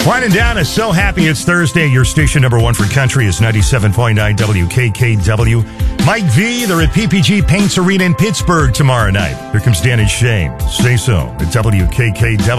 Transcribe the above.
Winding down is So Happy It's Thursday. Your station number one for country is 97.9 WKKW. Mike V, they're at PPG Paints Arena in Pittsburgh tomorrow night. Here comes Dan and Shane. Say so at WKKW.